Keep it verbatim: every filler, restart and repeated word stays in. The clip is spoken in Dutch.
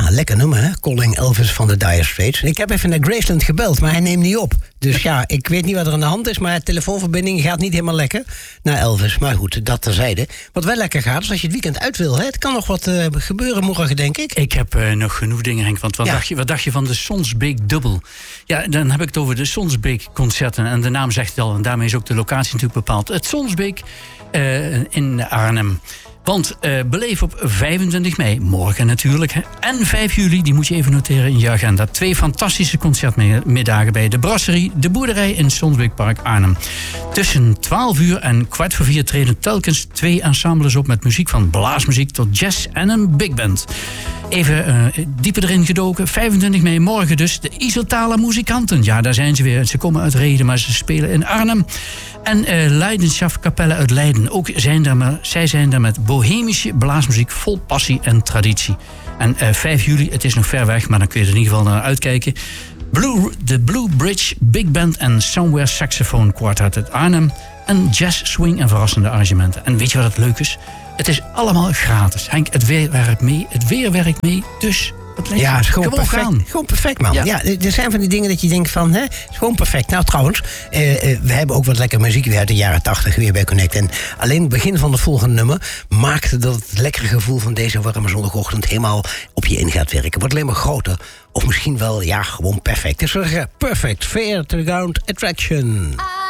Ja, lekker nummer, hè? Calling Elvis van de Dire Straits. Ik heb even naar Graceland gebeld, maar hij neemt niet op. Dus ja, ik weet niet wat er aan de hand is, maar de telefoonverbinding gaat niet helemaal lekker naar Elvis. Maar goed, dat terzijde. Wat wel lekker gaat, is als je het weekend uit wil, hè? Het kan nog wat uh, gebeuren morgen, denk ik. Ik heb uh, nog genoeg dingen, Henk. Want wat, ja. dacht je, wat dacht je van de Sonsbeek Double? Ja, dan heb ik het over de Sonsbeek concerten. En de naam zegt het al, en daarmee is ook de locatie natuurlijk bepaald. Het Sonsbeek uh, in Arnhem. Want uh, beleef op vijfentwintig mei, morgen natuurlijk, hè, en vijf juli, die moet je even noteren in je agenda. Twee fantastische concertmiddagen bij de Brasserie, de Boerderij in Sonsbeekpark Arnhem. Tussen twaalf uur en kwart voor vier treden telkens twee ensembles op met muziek van blaasmuziek tot jazz en een big band. Even uh, dieper erin gedoken, vijfentwintig mei morgen dus, de Iseltaler muzikanten. Ja, daar zijn ze weer. Ze komen uit Rheden, maar ze spelen in Arnhem. En uh, Leidenschaft-kapelle uit Leiden. Ook zijn daar maar, zij zijn daar met bohemische blaasmuziek vol passie en traditie. En uh, vijf juli, het is nog ver weg, maar dan kun je er in ieder geval naar uitkijken. Blue, de Blue Bridge Big Band en Somewhere Saxophone Quartet uit Arnhem. En jazz, swing en verrassende arrangementen. En weet je wat het leuk is? Het is allemaal gratis. Henk, het weer werkt mee. Het weer werkt mee, dus... Ja, het is gewoon, gewoon perfect. Gaan. Gewoon perfect, man. Ja. ja, er zijn van die dingen dat je denkt van, hè, het is gewoon perfect. Nou, trouwens, uh, uh, we hebben ook wat lekker muziek weer uit de jaren tachtig weer bij Connect. En alleen het begin van het volgende nummer maakte dat het lekkere gevoel van deze warme zondagochtend helemaal op je in gaat werken. Wordt alleen maar groter. Of misschien wel, ja, gewoon perfect. Dus we zeggen, perfect, fair to the ground attraction.